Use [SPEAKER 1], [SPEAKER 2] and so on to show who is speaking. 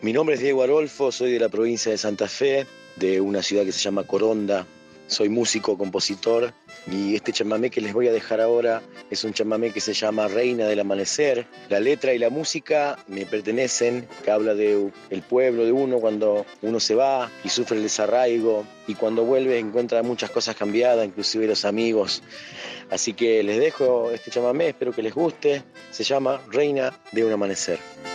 [SPEAKER 1] Mi nombre es Diego Arolfo, soy de la provincia de Santa Fe, de una ciudad que se llama Coronda. Soy músico, compositor, y este chamamé que les voy a dejar ahora es un chamamé que se llama Reina del Amanecer. La letra y la música me pertenecen, que habla de el pueblo de uno cuando uno se va y sufre el desarraigo, y cuando vuelve encuentra muchas cosas cambiadas, inclusive los amigos. Así que les dejo este chamamé, espero que les guste. Se llama Reina de un Amanecer.